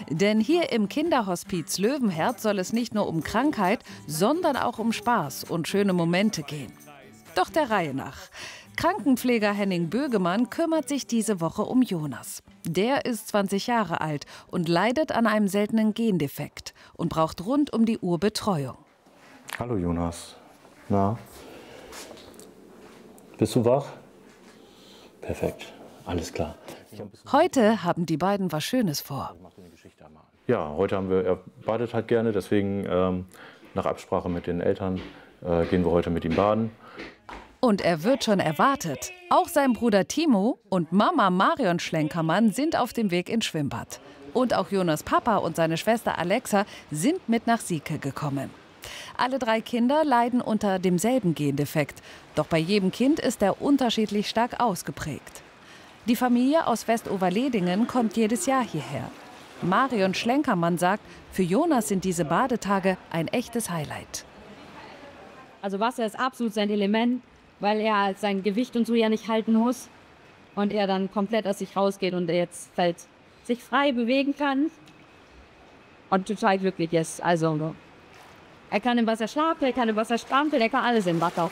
Denn hier im Kinderhospiz Löwenherz soll es nicht nur um Krankheit, sondern auch um Spaß und schöne Momente gehen. Doch der Reihe nach. Krankenpfleger Henning Bögemann kümmert sich diese Woche um Jonas. Der ist 20 Jahre alt und leidet an einem seltenen Gendefekt und braucht rund um die Uhr Betreuung. Hallo Jonas. Na? Bist du wach? Perfekt, alles klar. Heute haben die beiden was Schönes vor. Ja, heute er badet halt gerne, deswegen nach Absprache mit den Eltern gehen wir heute mit ihm baden. Und er wird schon erwartet. Auch sein Bruder Timo und Mama Marion Schlenkermann sind auf dem Weg ins Schwimmbad. Und auch Jonas Papa und seine Schwester Alexa sind mit nach Sieke gekommen. Alle 3 Kinder leiden unter demselben Gendefekt. Doch bei jedem Kind ist er unterschiedlich stark ausgeprägt. Die Familie aus Westoverledingen kommt jedes Jahr hierher. Marion Schlenkermann sagt, für Jonas sind diese Badetage ein echtes Highlight. Also Wasser ist absolut sein Element, weil er sein Gewicht und so ja nicht halten muss. Und er dann komplett aus sich rausgeht und er jetzt halt sich frei bewegen kann. Und total glücklich ist. Also er kann im Wasser schlafen, er kann im Wasser strampeln, er kann alles im Wasser.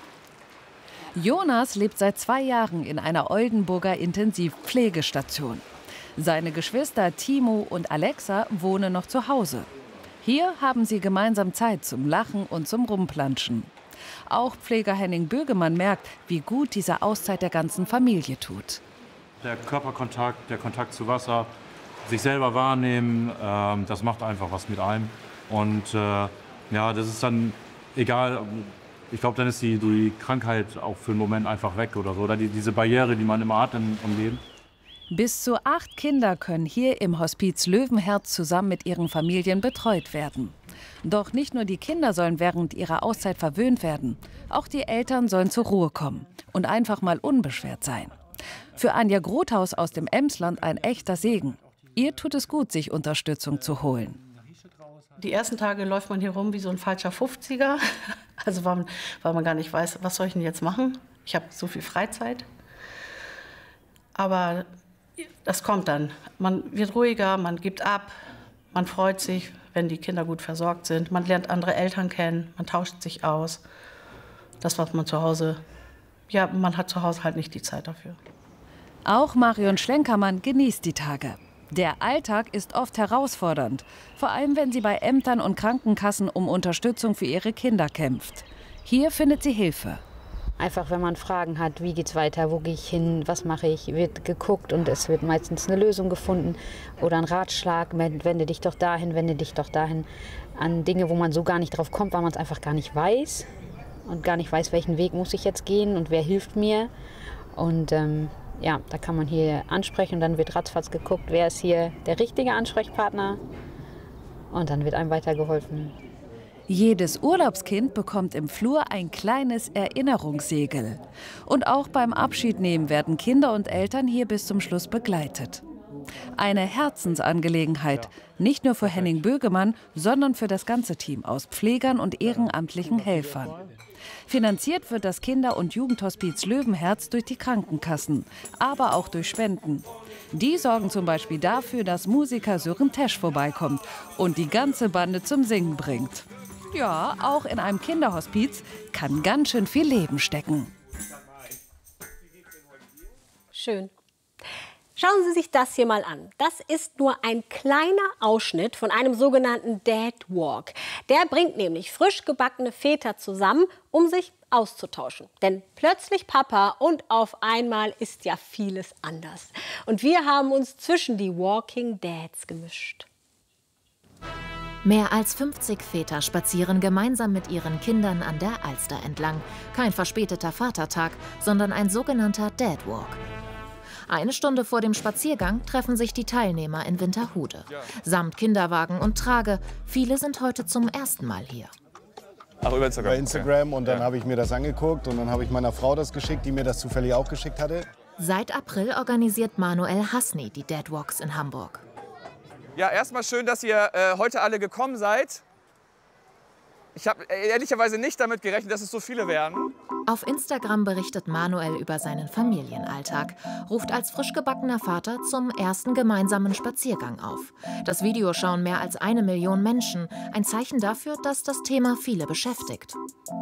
Jonas lebt seit 2 Jahren in einer Oldenburger Intensivpflegestation. Seine Geschwister Timo und Alexa wohnen noch zu Hause. Hier haben sie gemeinsam Zeit zum Lachen und zum Rumplanschen. Auch Pfleger Henning Bögemann merkt, wie gut diese Auszeit der ganzen Familie tut. Der Körperkontakt, der Kontakt zu Wasser, sich selber wahrnehmen, das macht einfach was mit einem. Und ja, das ist dann egal, ich glaube, dann ist die Krankheit auch für einen Moment einfach weg oder so. Oder diese Barriere, die man immer hat im Leben. Bis zu 8 Kinder können hier im Hospiz Löwenherz zusammen mit ihren Familien betreut werden. Doch nicht nur die Kinder sollen während ihrer Auszeit verwöhnt werden. Auch die Eltern sollen zur Ruhe kommen und einfach mal unbeschwert sein. Für Anja Grothaus aus dem Emsland ein echter Segen. Ihr tut es gut, sich Unterstützung zu holen. Die ersten Tage läuft man hier rum wie so ein falscher 50er. Also weil man gar nicht weiß, was soll ich denn jetzt machen? Ich habe so viel Freizeit. Aber das kommt dann. Man wird ruhiger, man gibt ab, man freut sich, wenn die Kinder gut versorgt sind. Man lernt andere Eltern kennen, man tauscht sich aus. Das, was man zu Hause, ja, man hat zu Hause halt nicht die Zeit dafür. Auch Marion Schlenkermann genießt die Tage. Der Alltag ist oft herausfordernd, vor allem wenn sie bei Ämtern und Krankenkassen um Unterstützung für ihre Kinder kämpft. Hier findet sie Hilfe. Einfach, wenn man Fragen hat, wie geht's weiter, wo gehe ich hin, was mache ich, wird geguckt und es wird meistens eine Lösung gefunden oder ein Ratschlag, wende dich doch dahin, an Dinge, wo man so gar nicht drauf kommt, weil man es einfach gar nicht weiß und gar nicht weiß, welchen Weg muss ich jetzt gehen und wer hilft mir. Und ja, da kann man hier ansprechen und dann wird ratzfatz geguckt, wer ist hier der richtige Ansprechpartner und dann wird einem weitergeholfen. Jedes Urlaubskind bekommt im Flur ein kleines Erinnerungssegel. Und auch beim Abschiednehmen werden Kinder und Eltern hier bis zum Schluss begleitet. Eine Herzensangelegenheit, nicht nur für Henning Bögemann, sondern für das ganze Team aus Pflegern und ehrenamtlichen Helfern. Finanziert wird das Kinder- und Jugendhospiz Löwenherz durch die Krankenkassen, aber auch durch Spenden. Die sorgen zum Beispiel dafür, dass Musiker Sören Tesch vorbeikommt und die ganze Bande zum Singen bringt. Ja, auch in einem Kinderhospiz kann ganz schön viel Leben stecken. Schön. Schauen Sie sich das hier mal an. Das ist nur ein kleiner Ausschnitt von einem sogenannten Dad Walk. Der bringt nämlich frisch gebackene Väter zusammen, um sich auszutauschen. Denn plötzlich Papa und auf einmal ist ja vieles anders. Und wir haben uns zwischen die Walking Dads gemischt. Mehr als 50 Väter spazieren gemeinsam mit ihren Kindern an der Alster entlang. Kein verspäteter Vatertag, sondern ein sogenannter Dad Walk. Eine Stunde vor dem Spaziergang treffen sich die Teilnehmer in Winterhude. Samt Kinderwagen und Trage. Viele sind heute zum ersten Mal hier. Ach, über Instagram? Über Instagram und dann habe ich mir das angeguckt und dann habe ich meiner Frau das geschickt, die mir das zufällig auch geschickt hatte. Seit April organisiert Manuel Hasni die Dad Walks in Hamburg. Ja, erstmal schön, dass ihr heute alle gekommen seid. Ich habe ehrlicherweise nicht damit gerechnet, dass es so viele werden. Auf Instagram berichtet Manuel über seinen Familienalltag, ruft als frisch gebackener Vater zum ersten gemeinsamen Spaziergang auf. Das Video schauen mehr als 1 Million Menschen, ein Zeichen dafür, dass das Thema viele beschäftigt.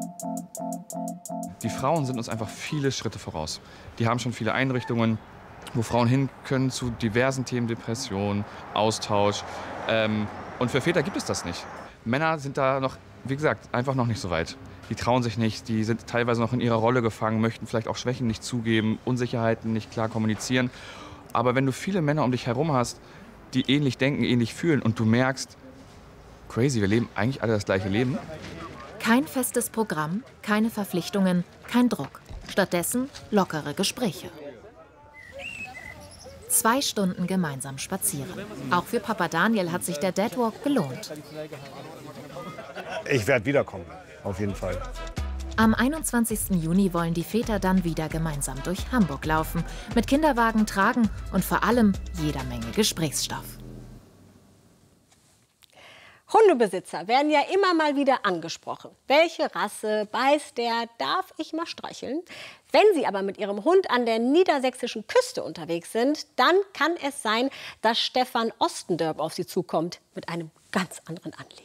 Die Frauen sind uns einfach viele Schritte voraus. Die haben schon viele Einrichtungen, wo Frauen hin können zu diversen Themen, Depression, Austausch. Und für Väter gibt es das nicht. Männer sind da noch, wie gesagt, einfach noch nicht so weit. Die trauen sich nicht, die sind teilweise noch in ihrer Rolle gefangen, möchten vielleicht auch Schwächen nicht zugeben, Unsicherheiten nicht klar kommunizieren. Aber wenn du viele Männer um dich herum hast, die ähnlich denken, ähnlich fühlen und du merkst, crazy, wir leben eigentlich alle das gleiche Leben. Kein festes Programm, keine Verpflichtungen, kein Druck. Stattdessen lockere Gespräche. 2 Stunden gemeinsam spazieren. Auch für Papa Daniel hat sich der Deadwalk gelohnt. Ich werde wiederkommen, auf jeden Fall. Am 21. Juni wollen die Väter dann wieder gemeinsam durch Hamburg laufen, mit Kinderwagen tragen und vor allem jeder Menge Gesprächsstoff. Hundebesitzer werden ja immer mal wieder angesprochen. Welche Rasse beißt der? Darf ich mal streicheln? Wenn Sie aber mit Ihrem Hund an der niedersächsischen Küste unterwegs sind, dann kann es sein, dass Stefan Ostendörp auf Sie zukommt mit einem ganz anderen Anliegen.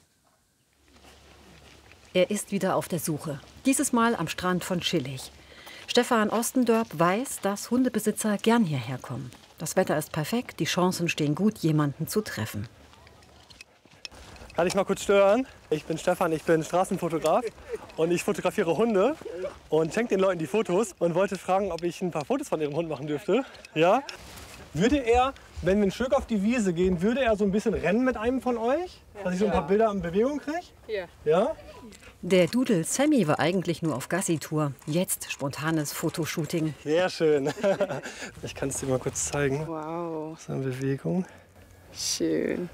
Er ist wieder auf der Suche. Dieses Mal am Strand von Schillig. Stefan Ostendörp weiß, dass Hundebesitzer gern hierher kommen. Das Wetter ist perfekt, die Chancen stehen gut, jemanden zu treffen. Kann ich mal kurz stören? Ich bin Stefan, ich bin Straßenfotograf und ich fotografiere Hunde und schenke den Leuten die Fotos und wollte fragen, ob ich ein paar Fotos von ihrem Hund machen dürfte. Ja? Würde er, wenn wir ein Stück auf die Wiese gehen, würde er so ein bisschen rennen mit einem von euch? Dass ich so ein paar Bilder in Bewegung kriege? Ja. Der Dudel Sammy war eigentlich nur auf Gassi-Tour. Jetzt spontanes Fotoshooting. Sehr schön. Ich kann es dir mal kurz zeigen. Wow. So in Bewegung. Schön.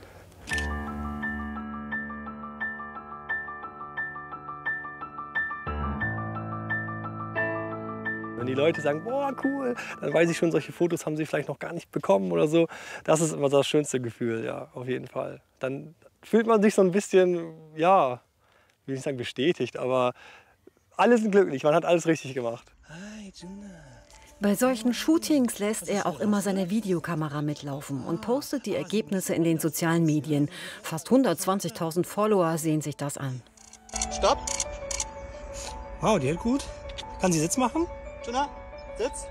Wenn die Leute sagen, boah, cool, dann weiß ich schon, solche Fotos haben sie vielleicht noch gar nicht bekommen oder so. Das ist immer das schönste Gefühl, ja, auf jeden Fall. Dann fühlt man sich so ein bisschen, ja, will nicht sagen bestätigt, aber alle sind glücklich, man hat alles richtig gemacht. Bei solchen Shootings lässt er auch immer seine Videokamera mitlaufen und postet die Ergebnisse in den sozialen Medien. Fast 120.000 Follower sehen sich das an. Stopp! Wow, die hält gut. Kann sie Sitz machen? Tuna, Sitz.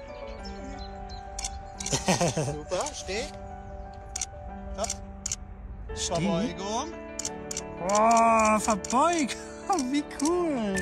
Super, steh. Stopp. Verbeugung. Oh, verbeugt. Oh, wie cool.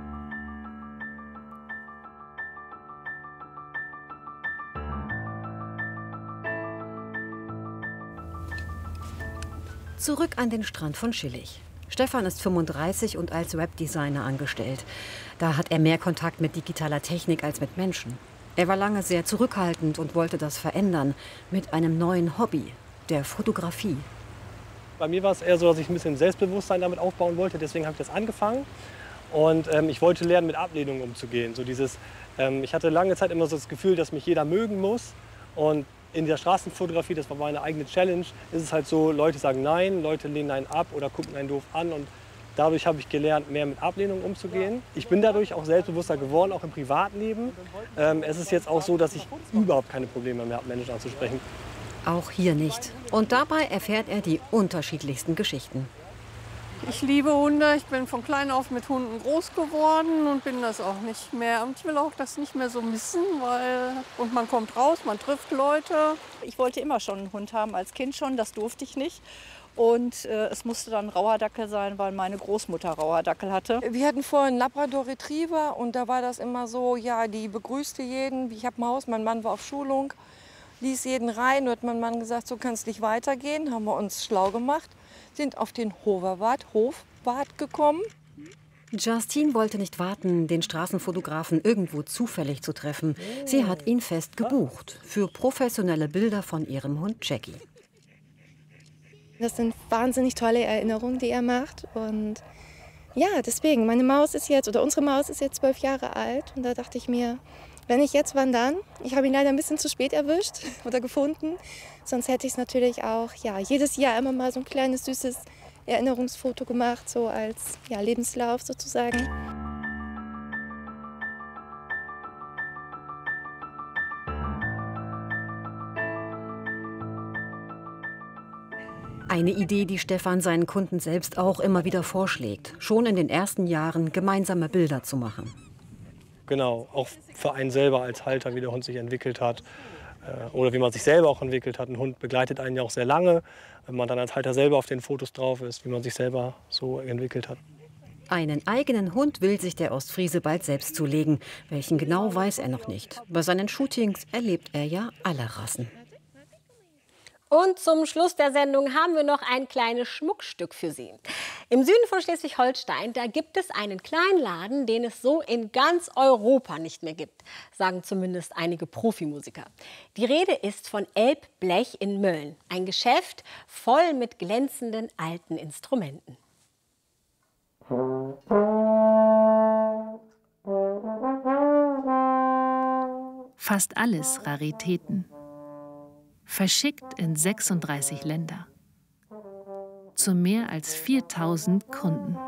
Zurück an den Strand von Schillig. Stefan ist 35 und als Webdesigner angestellt. Da hat er mehr Kontakt mit digitaler Technik als mit Menschen. Er war lange sehr zurückhaltend und wollte das verändern mit einem neuen Hobby, der Fotografie. Bei mir war es eher so, dass ich ein bisschen Selbstbewusstsein damit aufbauen wollte. Deswegen habe ich das angefangen. Und ich wollte lernen, mit Ablehnung umzugehen. So dieses, ich hatte lange Zeit immer so das Gefühl, dass mich jeder mögen muss. Und in der Straßenfotografie, das war meine eigene Challenge, ist es halt so, Leute sagen Nein, Leute lehnen einen ab oder gucken einen doof an. Und dadurch habe ich gelernt, mehr mit Ablehnung umzugehen. Ich bin dadurch auch selbstbewusster geworden, auch im Privatleben. Es ist jetzt auch so, dass ich überhaupt keine Probleme mehr habe, Menschen anzusprechen. Auch hier nicht. Und dabei erfährt er die unterschiedlichsten Geschichten. Ich liebe Hunde. Ich bin von klein auf mit Hunden groß geworden und bin das auch nicht mehr. Und ich will auch das nicht mehr so missen, und man kommt raus, man trifft Leute. Ich wollte immer schon einen Hund haben, als Kind schon, das durfte ich nicht. Und es musste dann ein Rauherdackel sein, weil meine Großmutter Rauherdackel hatte. Wir hatten vorher einen Labrador Retriever und da war das immer so, ja, die begrüßte jeden. Ich habe ein Haus, mein Mann war auf Schulung, ließ jeden rein. Und hat mein Mann gesagt, so kann es nicht weitergehen. Haben wir uns schlau gemacht, sind auf den Hofwart gekommen. Justine wollte nicht warten, den Straßenfotografen irgendwo zufällig zu treffen. Sie hat ihn fest gebucht für professionelle Bilder von ihrem Hund Jackie. Das sind wahnsinnig tolle Erinnerungen, die er macht. Und ja, deswegen, unsere Maus ist jetzt 12 Jahre alt. Und da dachte ich mir, wenn ich jetzt, wann dann? Ich habe ihn leider ein bisschen zu spät erwischt oder gefunden. Sonst hätte ich es natürlich auch jedes Jahr immer mal so ein kleines, süßes Erinnerungsfoto gemacht, so als Lebenslauf sozusagen. Eine Idee, die Stefan seinen Kunden selbst auch immer wieder vorschlägt. Schon in den ersten Jahren gemeinsame Bilder zu machen. Genau, auch für einen selber als Halter, wie der Hund sich entwickelt hat. Oder wie man sich selber auch entwickelt hat. Ein Hund begleitet einen ja auch sehr lange. Wenn man dann als Halter selber auf den Fotos drauf ist, wie man sich selber so entwickelt hat. Einen eigenen Hund will sich der Ostfriese bald selbst zulegen. Welchen genau, weiß er noch nicht. Bei seinen Shootings erlebt er ja alle Rassen. Und zum Schluss der Sendung haben wir noch ein kleines Schmuckstück für Sie. Im Süden von Schleswig-Holstein, da gibt es einen kleinen Laden, den es so in ganz Europa nicht mehr gibt, sagen zumindest einige Profimusiker. Die Rede ist von Elbblech in Mölln, ein Geschäft voll mit glänzenden alten Instrumenten. Fast alles Raritäten. Verschickt in 36 Länder. Zu mehr als 4000 Kunden.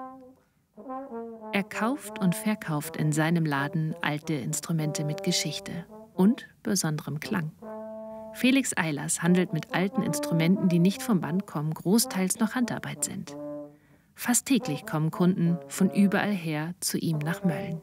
Er kauft und verkauft in seinem Laden alte Instrumente mit Geschichte und besonderem Klang. Felix Eilers handelt mit alten Instrumenten, die nicht vom Band kommen, großteils noch Handarbeit sind. Fast täglich kommen Kunden von überall her zu ihm nach Mölln.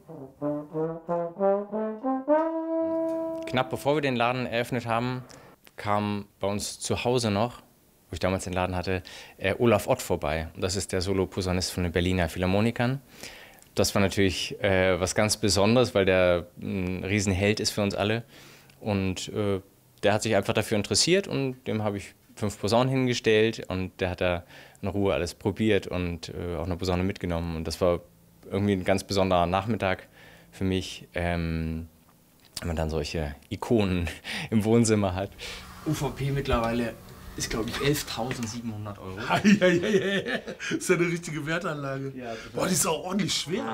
Knapp bevor wir den Laden eröffnet haben, kam bei uns zu Hause noch, wo ich damals den Laden hatte, Olaf Ott vorbei. Das ist der Soloposaunist von den Berliner Philharmonikern. Das war natürlich was ganz Besonderes, weil der ein Riesenheld ist für uns alle. Und der hat sich einfach dafür interessiert und dem habe ich 5 Posaunen hingestellt und der hat da in Ruhe alles probiert und auch eine Posaune mitgenommen. Und das war irgendwie ein ganz besonderer Nachmittag für mich. Wenn man dann solche Ikonen im Wohnzimmer hat. UVP mittlerweile ist, glaube ich, 11.700 €. Das ist ja eine richtige Wertanlage. Ja, boah, die ist auch ordentlich schwer.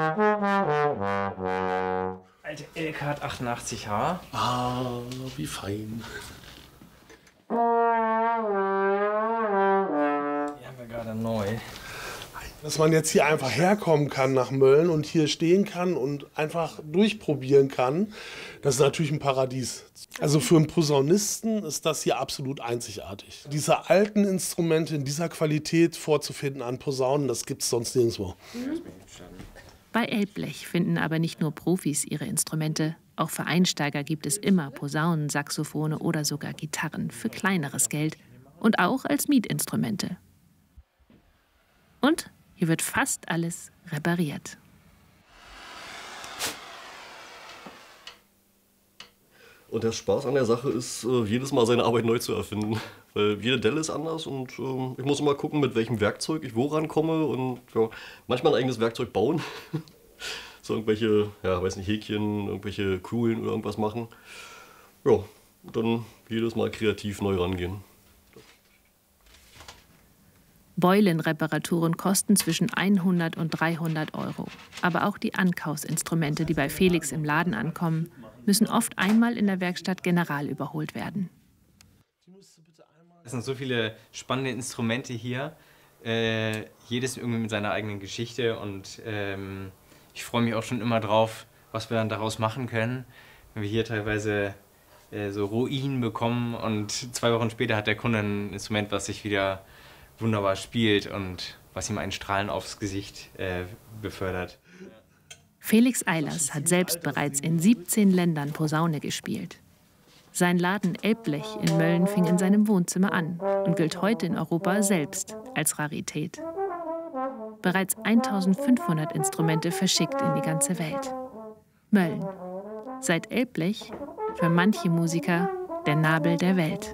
Alte LK 88H. Ah, wie fein. Die haben wir gerade neu. Dass man jetzt hier einfach herkommen kann nach Mölln und hier stehen kann und einfach durchprobieren kann, das ist natürlich ein Paradies. Also für einen Posaunisten ist das hier absolut einzigartig. Diese alten Instrumente in dieser Qualität vorzufinden an Posaunen, das gibt es sonst nirgendwo. Bei Elbblech finden aber nicht nur Profis ihre Instrumente. Auch für Einsteiger gibt es immer Posaunen, Saxophone oder sogar Gitarren für kleineres Geld. Und auch als Mietinstrumente. Und hier wird fast alles repariert. Und der Spaß an der Sache ist, jedes Mal seine Arbeit neu zu erfinden. Weil jede Delle ist anders und ich muss immer gucken, mit welchem Werkzeug ich wo rankomme und ja, manchmal ein eigenes Werkzeug bauen. So irgendwelche, ja, weiß nicht, Häkchen, irgendwelche Kugeln oder irgendwas machen. Ja, und dann jedes Mal kreativ neu rangehen. Beulenreparaturen kosten zwischen 100 und 300 €. Aber auch die Ankaufsinstrumente, die bei Felix im Laden ankommen, müssen oft einmal in der Werkstatt general überholt werden. Es sind so viele spannende Instrumente hier, jedes irgendwie mit seiner eigenen Geschichte und ich freue mich auch schon immer drauf, was wir dann daraus machen können, wenn wir hier teilweise so Ruinen bekommen und 2 Wochen später hat der Kunde ein Instrument, was sich wieder wunderbar spielt und was ihm einen Strahlen aufs Gesicht befördert. Felix Eilers hat selbst bereits in 17 Ländern Posaune gespielt. Sein Laden Elbblech in Mölln fing in seinem Wohnzimmer an und gilt heute in Europa selbst als Rarität. Bereits 1500 Instrumente verschickt in die ganze Welt. Mölln. Seit Elbblech für manche Musiker der Nabel der Welt.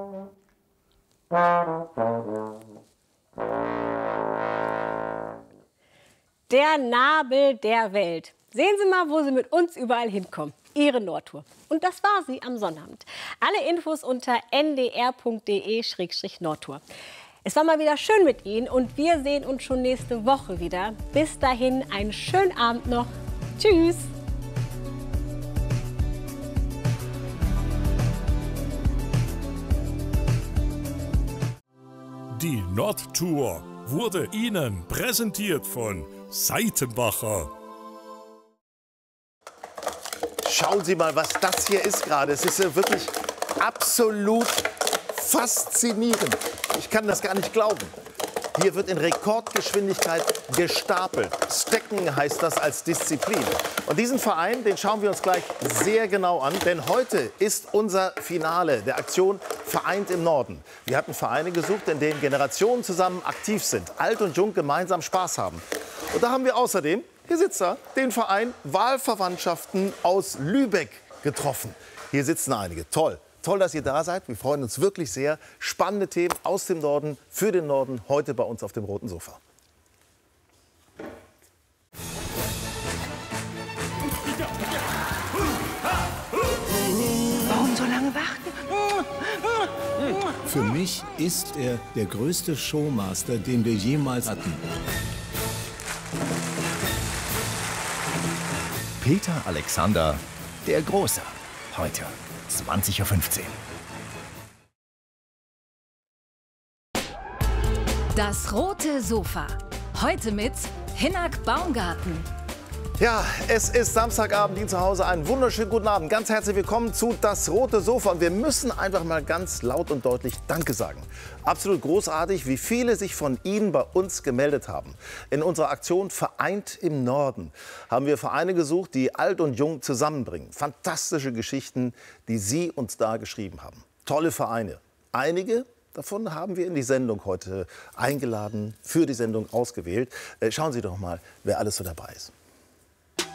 Der Nabel der Welt. Sehen Sie mal, wo Sie mit uns überall hinkommen. Ihre Nordtour. Und das war sie am Sonnabend. Alle Infos unter ndr.de/Nordtour. Es war mal wieder schön mit Ihnen und wir sehen uns schon nächste Woche wieder. Bis dahin einen schönen Abend noch. Tschüss. Die Nordtour wurde Ihnen präsentiert von Seitenbacher. Schauen Sie mal, was das hier ist gerade. Es ist wirklich absolut faszinierend. Ich kann das gar nicht glauben. Hier wird in Rekordgeschwindigkeit gestapelt. Stacken heißt das als Disziplin. Und diesen Verein, den schauen wir uns gleich sehr genau an. Denn heute ist unser Finale der Aktion Vereint im Norden. Wir hatten Vereine gesucht, in denen Generationen zusammen aktiv sind. Alt und Jung gemeinsam Spaß haben. Und da haben wir außerdem, hier sitzt er, den Verein Wahlverwandtschaften aus Lübeck getroffen. Hier sitzen einige. Toll. Toll, dass ihr da seid. Wir freuen uns wirklich sehr. Spannende Themen aus dem Norden, für den Norden, heute bei uns auf dem roten Sofa. Warum so lange warten? Für mich ist er der größte Showmaster, den wir jemals hatten. Peter Alexander, der Große. Heute 20:15 Uhr. Das rote Sofa. Heute mit Hinnerk Baumgarten. Ja, es ist Samstagabend, Ihnen zu Hause einen wunderschönen guten Abend. Ganz herzlich willkommen zu Das rote Sofa. Und wir müssen einfach mal ganz laut und deutlich Danke sagen. Absolut großartig, wie viele sich von Ihnen bei uns gemeldet haben. In unserer Aktion Vereint im Norden haben wir Vereine gesucht, die Alt und Jung zusammenbringen. Fantastische Geschichten, die Sie uns da geschrieben haben. Tolle Vereine. Einige davon haben wir in die Sendung heute eingeladen, für die Sendung ausgewählt. Schauen Sie doch mal, wer alles so dabei ist.